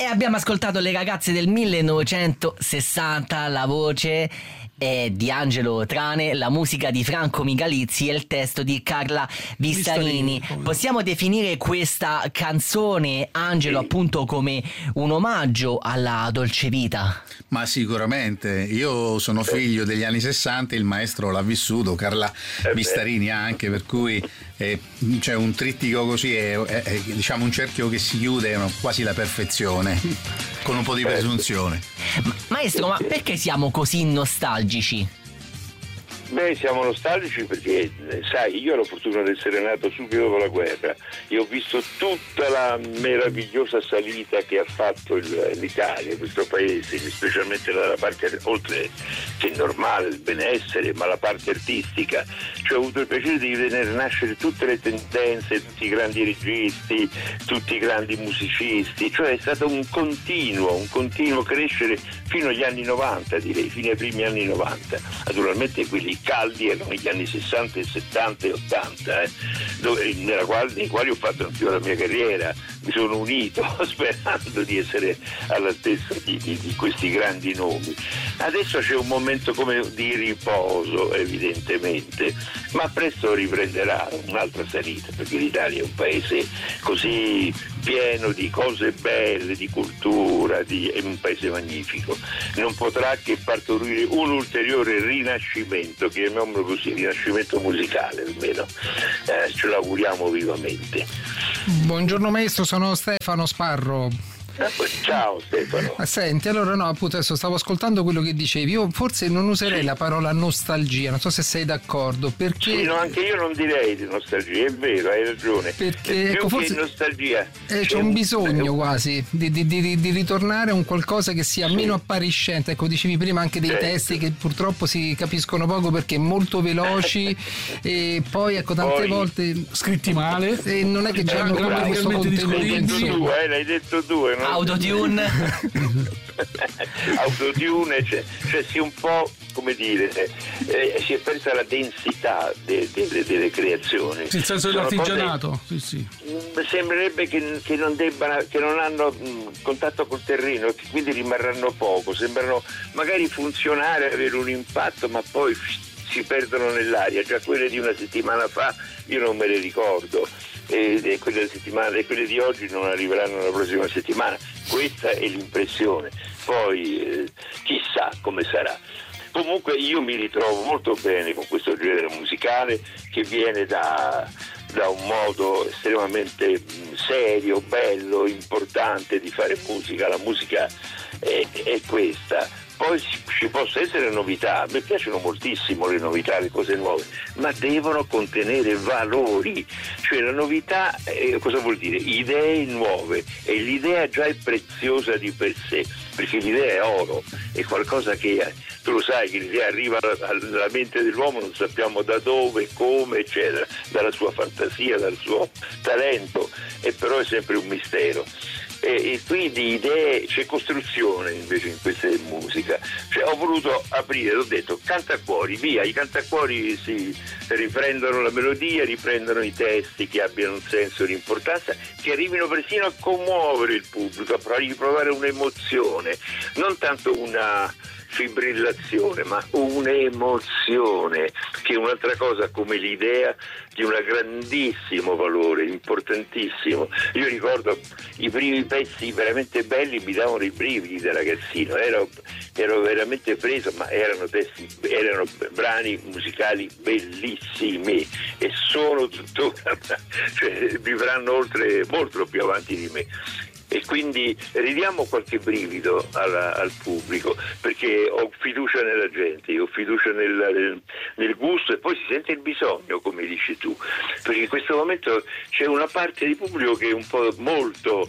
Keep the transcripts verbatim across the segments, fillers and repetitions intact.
E abbiamo ascoltato Le ragazze del millenovecentosessanta, la voce è di Angelo Trane, la musica di Franco Migalizzi e il testo di Carla Vistarini. Possiamo definire questa canzone, Angelo, appunto come un omaggio alla dolce vita? Ma sicuramente, io sono figlio degli anni sessanta, il maestro l'ha vissuto, Carla Vistarini anche, per cui eh, c'è un trittico così, è, è, è diciamo un cerchio che si chiude, è quasi la perfezione, con un po' di presunzione. Maestro, ma perché siamo così nostalgici? Beh, siamo nostalgici perché, sai, io ho la fortuna di essere nato subito dopo la guerra e ho visto tutta la meravigliosa salita che ha fatto il, l'Italia, questo paese, specialmente dalla parte, oltre che normale, il benessere, ma la parte artistica. Cioè, ho avuto il piacere di vedere nascere tutte le tendenze, tutti i grandi registi, tutti i grandi musicisti, cioè è stato un continuo, un continuo crescere fino agli anni novanta, direi, fino ai primi anni novanta. Naturalmente quelli caldi erano gli anni sessanta, settanta e ottanta, eh, dove, nella quale, nei quali ho fatto anche la mia carriera, mi sono unito sperando di essere all'altezza di, di, di questi grandi nomi. Adesso c'è un momento come di riposo, evidentemente, ma presto riprenderà un'altra salita, perché l'Italia è un paese così pieno di cose belle, di cultura, di, è un paese magnifico. Non potrà che partorire un ulteriore rinascimento, chiamiamolo così, rinascimento musicale almeno, eh, ce l'auguriamo vivamente. Buongiorno maestro, sono Stefano Sparro. Ciao Stefano. Senti, allora no, appunto adesso stavo ascoltando quello che dicevi. Io forse non userei sì. la parola nostalgia, non so se sei d'accordo, perché sì, no, anche io non direi di nostalgia, è vero, hai ragione. Perché più ecco, forse che nostalgia eh, c'è, c'è un un bisogno quasi di, di, di, di ritornare a un qualcosa che sia sì. meno appariscente. Ecco, dicevi prima anche dei certo. testi che purtroppo si capiscono poco perché molto veloci e poi ecco tante poi, volte scritti male e non è che c'è eh, ancora questo contenuto l'hai detto tu, eh, l'hai detto tu, eh, non Autotune. Autotune, cioè, cioè si un po', come dire, eh, si è persa la densità de, de, de, delle creazioni. Il senso Sono dell'artigianato, cose, sì, sì. Sembrerebbe che, che non debbano, che non hanno mh, contatto col terreno e che quindi rimarranno poco, sembrano magari funzionare, avere un impatto, ma poi si perdono nell'aria. Già quelle di una settimana fa io non me le ricordo. E, e quelle settimane e quelle di oggi non arriveranno la prossima settimana, questa è l'impressione, poi eh, chissà come sarà. Comunque io mi ritrovo molto bene con questo genere musicale che viene da, da un modo estremamente serio, bello, importante di fare musica. La musica è, è questa. Poi ci possono essere novità, a me piacciono moltissimo le novità, le cose nuove, ma devono contenere valori, cioè la novità eh, cosa vuol dire? Idee nuove, e l'idea già è preziosa di per sé, perché l'idea è oro, è qualcosa che, tu lo sai che l'idea arriva alla mente dell'uomo, non sappiamo da dove, come, eccetera, dalla sua fantasia, dal suo talento, e però è sempre un mistero. E, e quindi idee, c'è costruzione invece in questa musica, cioè ho voluto aprire, ho detto cantacuori, via, i cantacuori si riprendono la melodia, riprendono i testi che abbiano un senso di importanza, che arrivino persino a commuovere il pubblico, a fargli provare un'emozione, non tanto una fibrillazione, ma un'emozione, che è un'altra cosa, come l'idea di un grandissimo valore, importantissimo. Io ricordo i primi pezzi veramente belli, mi davano i brividi da ragazzino, ero, ero veramente preso, ma erano testi, erano brani musicali bellissimi e sono tuttora, cioè vivranno oltre, molto più avanti di me. E quindi ridiamo qualche brivido alla, al pubblico, perché ho fiducia nella gente, ho fiducia nel, nel, nel gusto, e poi si sente il bisogno, come dici tu, perché in questo momento c'è una parte di pubblico che è un po' molto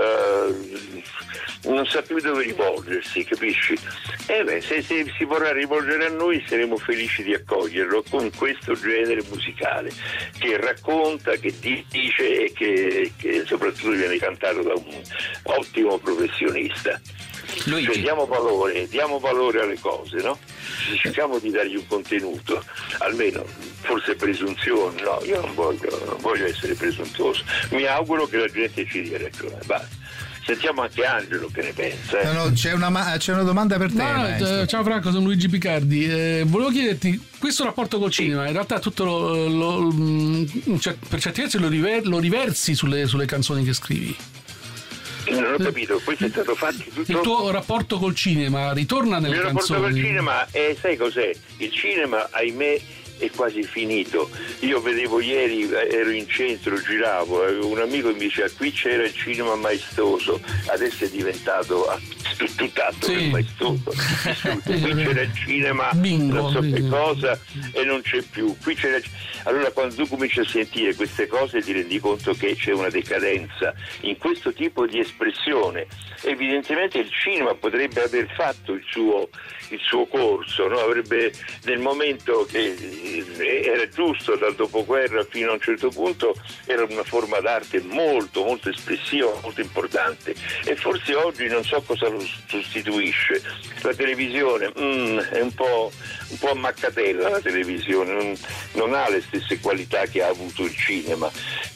eh, non sa più dove rivolgersi, capisci? E beh, se, se si vorrà rivolgere a noi saremo felici di accoglierlo con questo genere musicale che racconta, che dice e che, che soprattutto viene cantato da un ottimo professionista. Cioè, diamo valore, diamo valore alle cose, no? Cerchiamo di dargli un contenuto, almeno, forse presunzione, no, io non voglio, non voglio essere presuntuoso, mi auguro che la gente ci dia ragione, basta. Sentiamo anche Angelo che ne pensa. Eh. No, no, c'è, una, c'è una domanda per te. No, ciao Franco, sono Luigi Picardi. Eh, volevo chiederti, questo rapporto col sì. cinema, in realtà tutto lo, lo, cioè, per certi versi lo, river, lo riversi sulle, sulle canzoni che scrivi. Non ho capito, questo è stato fatto tutto. Il tuo rapporto col cinema ritorna nelle canzoni? Il mio canzoni? rapporto col cinema è, sai cos'è? Il cinema, ahimè, è quasi finito. Io vedevo ieri, ero in centro, giravo, avevo un amico che mi diceva qui c'era il cinema maestoso, adesso è diventato tutt'altro sì. che maestoso. Qui c'era il cinema Bingo, non so che cosa e non c'è più. Qui c'era... Allora quando tu cominci a sentire queste cose ti rendi conto che c'è una decadenza in questo tipo di espressione. Evidentemente il cinema potrebbe aver fatto il suo, il suo corso, no? Avrebbe, nel momento che era giusto dal dopoguerra fino a un certo punto, era una forma d'arte molto molto espressiva, molto importante, e forse oggi non so cosa lo sostituisce. La televisione mm, è un po', un po' ammaccatella, la televisione non, non ha le stesse qualità che ha avuto il cinema,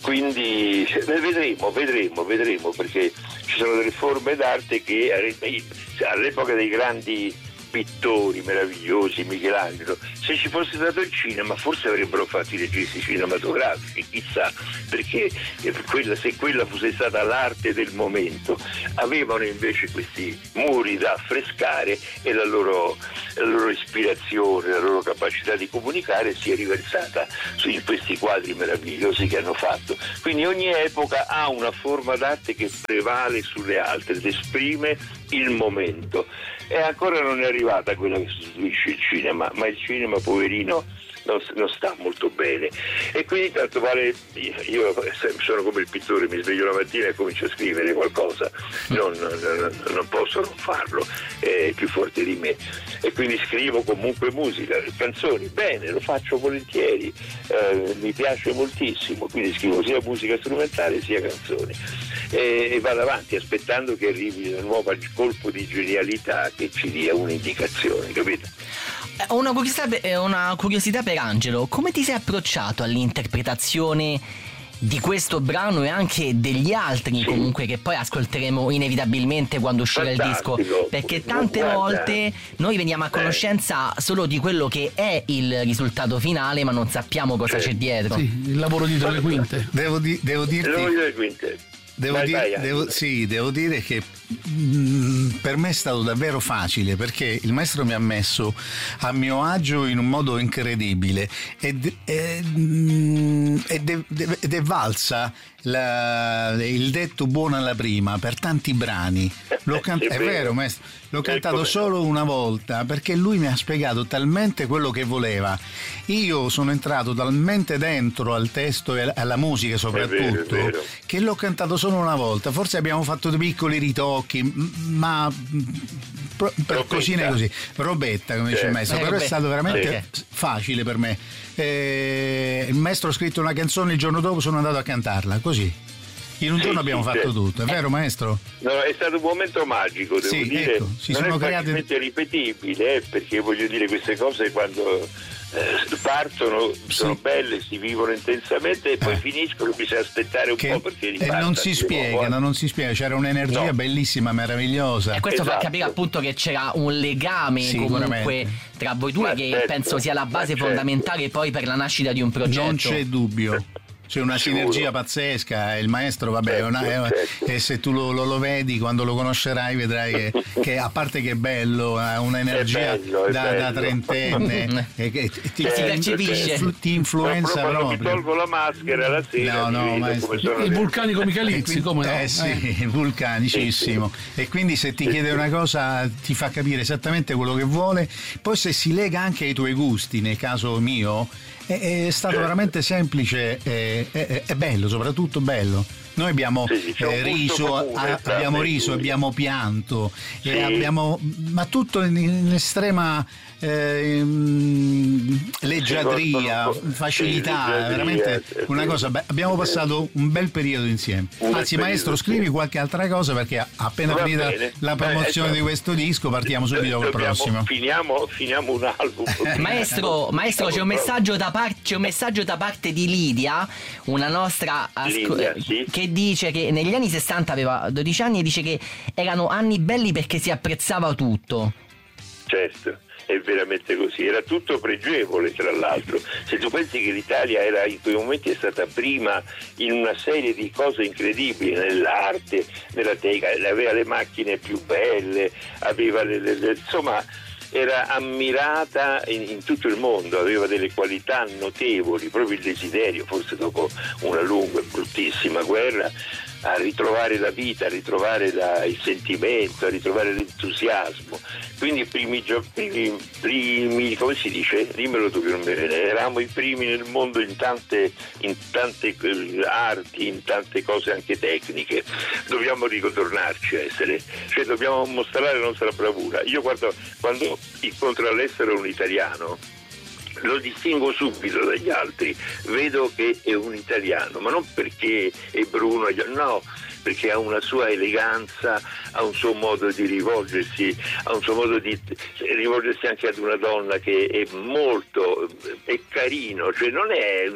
quindi vedremo, vedremo, vedremo, perché ci sono delle forme d'arte che all'epoca dei grandi pittori meravigliosi, Michelangelo, se ci fosse stato il cinema forse avrebbero fatto i registi cinematografici, chissà, perché quella, se quella fosse stata l'arte del momento, avevano invece questi muri da affrescare e la loro, la loro ispirazione, la loro capacità di comunicare si è riversata su questi quadri meravigliosi che hanno fatto. Quindi ogni epoca ha una forma d'arte che prevale sulle altre ed esprime il momento, e ancora non è arrivata quella che sostituisce il cinema, ma il cinema poverino non, non sta molto bene, e quindi tanto vale, io sono come il pittore, mi sveglio la mattina e comincio a scrivere qualcosa, non, non, non posso non farlo, è più forte di me, e quindi scrivo comunque musica, canzoni, bene, lo faccio volentieri, eh, mi piace moltissimo, quindi scrivo sia musica strumentale sia canzoni, e, e vado avanti aspettando che arrivi un nuovo colpo di genialità che ci dia un'indicazione, capito? Una curiosità, una curiosità per Angelo, come ti sei approcciato all'interpretazione di questo brano e anche degli altri, sì, comunque, che poi ascolteremo inevitabilmente quando uscirà il disco? Perché tante Guarda. volte noi veniamo a conoscenza eh. solo di quello che è il risultato finale, ma non sappiamo cosa sì. c'è dietro. Sì, il lavoro dietro le quinte. Devo, di, devo dirti... Il lavoro dietro le quinte. Devo, vai, dire, vai, devo, sì, devo dire che mh, per me è stato davvero facile, perché il maestro mi ha messo a mio agio in un modo incredibile ed, ed, ed, è, ed è valsa la, il detto buona alla prima per tanti brani. L'ho can- è, è vero, maestro, l'ho cantato solo una volta perché lui mi ha spiegato talmente quello che voleva. Io sono entrato talmente dentro al testo e alla musica soprattutto, è vero, è vero, che l'ho cantato solo una volta. Forse abbiamo fatto dei piccoli ritocchi, ma per Robetta. cosine così, robetta come dice il maestro, eh, però Robetta. è stato veramente sì. facile per me. Eh, il maestro ha scritto una canzone, il giorno dopo sono andato a cantarla, così. In un sì, giorno abbiamo sì, fatto sì. tutto, è vero maestro? No, è stato un momento magico, devo sì, dire, ecco, si non sono è create... facilmente ripetibile, eh, perché voglio dire, queste cose quando eh, partono sono sì. belle, si vivono intensamente e poi eh. finiscono, bisogna aspettare un che, po' perché ripartano. E non si spiegano, non si spiega, c'era un'energia no. bellissima, meravigliosa. E questo esatto. fa capire appunto che c'era un legame sì, comunque tra voi due, ma che certo, penso sia la base certo. fondamentale poi per la nascita di un progetto. Non c'è dubbio. C'è una Sicuro. sinergia pazzesca, il maestro vabbè certo, una, certo. e se tu lo, lo, lo vedi, quando lo conoscerai vedrai che, che a parte che è bello, ha un'energia bello, da, da trentenne e che ti, certo, ti, certo. ti influenza no, proprio. Mi tolgo la maschera la sera, no, no, maestro. Il vulcanico Michalizzi, come no? Eh sì, eh. vulcanicissimo. Sì, sì. E quindi se ti chiede una cosa ti fa capire esattamente quello che vuole, poi se si lega anche ai tuoi gusti, nel caso mio è, è stato certo. veramente semplice e è, è bello, soprattutto bello. Noi abbiamo sì, sì, eh, riso, comune, a, abbiamo riso, abbiamo pianto, sì. e abbiamo, ma tutto in, in estrema eh, leggiadria, facilità, sì, leggiadria, veramente sì, una cosa. Beh, abbiamo passato un bel periodo insieme. Un Anzi, maestro, scrivi qualche altra cosa, perché appena Va finita bene. la promozione Beh, di questo disco partiamo subito col prossimo. Finiamo, finiamo un album. Maestro, maestro, c'è un messaggio da parte, c'è un messaggio da parte di Lidia, una nostra asco- Lidia, sì. che dice che negli anni sessanta aveva dodici anni e dice che erano anni belli perché si apprezzava tutto. Certo. È veramente così, era tutto pregevole tra l'altro. Se tu pensi che l'Italia era in quei momenti è stata prima in una serie di cose incredibili, nell'arte, nella tecnica, aveva le macchine più belle, aveva le, le, le, insomma era ammirata in, in tutto il mondo, aveva delle qualità notevoli, proprio il desiderio, forse dopo una lunga e bruttissima guerra, a ritrovare la vita, a ritrovare la, il sentimento, a ritrovare l'entusiasmo. Quindi i primi, primi, primi, come si dice? Dimmelo tu che non mi viene. Eravamo i primi nel mondo in tante, in tante arti, in tante cose anche tecniche. Dobbiamo ritornarci a essere, cioè dobbiamo mostrare la nostra bravura. Io guardo, quando incontro all'estero un italiano, lo distingo subito dagli altri, vedo che è un italiano, ma non perché è bruno, no, perché ha una sua eleganza, ha un suo modo di rivolgersi, ha un suo modo di rivolgersi anche ad una donna che è molto, è carino, cioè non è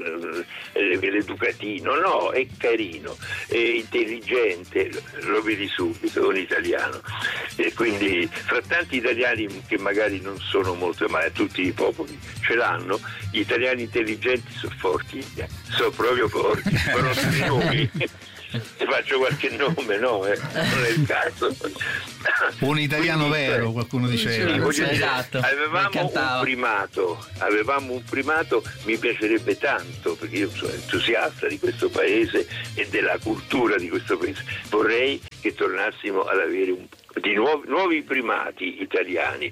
l'educatino, no, è carino, è intelligente, lo vedi subito, è un italiano. E quindi fra tanti italiani che magari non sono molto, ma tutti i popoli ce l'hanno, gli italiani intelligenti sono forti, sono proprio forti, conoscono i nomi. Ti faccio qualche nome, no? Eh? Non è il caso. Un italiano Quindi, vero, qualcuno diceva. Sì, esatto. Avevamo un primato, avevamo un primato, mi piacerebbe tanto, perché io sono entusiasta di questo paese e della cultura di questo paese. Vorrei che tornassimo ad avere un di nuovi, nuovi primati italiani,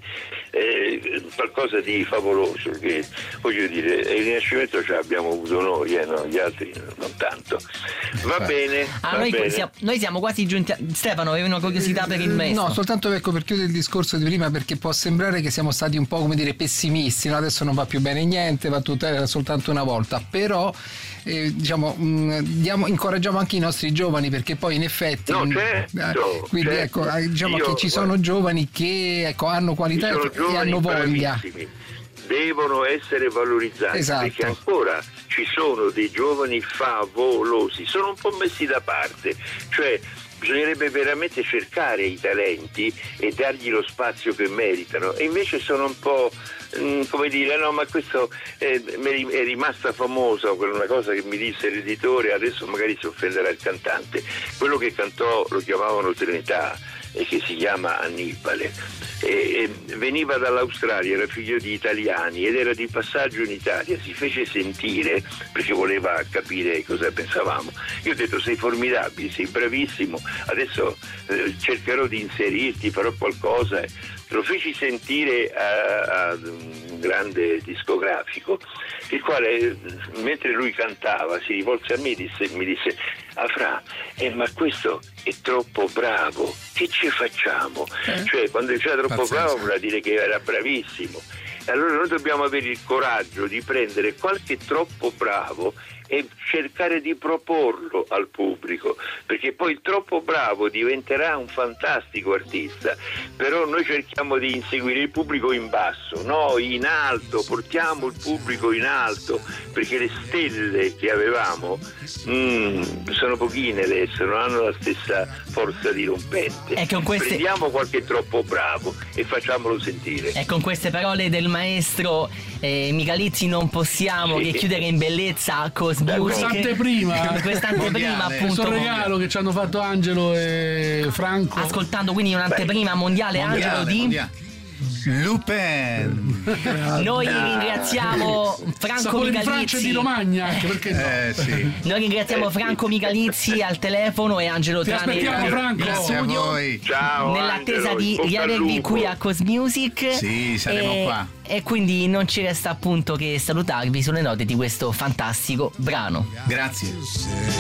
eh, qualcosa di favoloso, che voglio dire, il Rinascimento ce l'abbiamo avuto noi, eh, no? Gli altri non tanto. Va bene, ah, va noi, bene. Siamo, noi siamo quasi giunti a... Stefano, avevi una curiosità per il maestro? No, soltanto ecco, per chiudere il discorso di prima, perché può sembrare che siamo stati un po', come dire, pessimisti, no? Adesso non va più bene niente, va tutto, era soltanto una volta, però eh, diciamo mh, diamo, incoraggiamo anche i nostri giovani, perché poi in effetti no, certo, eh, quindi certo. ecco, diciamo Io, che ci sono guarda, giovani che ecco, hanno qualità e hanno voglia, devono essere valorizzati, esatto. Perché ancora ci sono dei giovani favolosi, sono un po' messi da parte, cioè bisognerebbe veramente cercare i talenti e dargli lo spazio che meritano, e invece sono un po' mh, come dire, no, ma questo è, è rimasta famosa, una cosa che mi disse l'editore, adesso magari si offenderà il cantante, quello che cantò lo chiamavano Trinità e che si chiama Annibale, e, e veniva dall'Australia, era figlio di italiani ed era di passaggio in Italia, si fece sentire perché voleva capire cosa pensavamo. Io ho detto: sei formidabile, sei bravissimo, adesso eh, cercherò di inserirti, farò qualcosa. Lo feci sentire a, a un grande discografico, il quale mentre lui cantava si rivolse a me e disse, mi disse: Afra, eh, ma questo è troppo bravo, che ci facciamo? Eh? Cioè, quando diceva troppo Pazzesco. bravo voleva dire che era bravissimo. Allora noi dobbiamo avere il coraggio di prendere qualche troppo bravo e cercare di proporlo al pubblico, perché poi il troppo bravo diventerà un fantastico artista, però noi cerchiamo di inseguire il pubblico in basso, no, in alto, portiamo il pubblico in alto, perché le stelle che avevamo mm, sono pochine adesso, non hanno la stessa forza dirompente. E con queste... Prendiamo qualche troppo bravo e facciamolo sentire. E con queste parole del maestro eh, Micalizzi non possiamo sì. che chiudere in bellezza Cosmic. Quest'anteprima, quest'anteprima appunto. Questo regalo che ci hanno fatto Angelo e Franco. Ascoltando quindi un'anteprima mondiale, mondiale Angelo di mondiale. Lupin. Noi ringraziamo Franco Sapore Micalizzi. di Francia e di Romagna, anche perché no. eh, sì. Noi ringraziamo Franco Micalizzi al telefono e Angelo Ti Trane aspettiamo, Franco. Grazie a voi. Ciao, nell'attesa Angelo, di riavervi qui a Cosmusic. Sì, saremo e, qua. E quindi non ci resta appunto che salutarvi sulle note di questo fantastico brano. Grazie.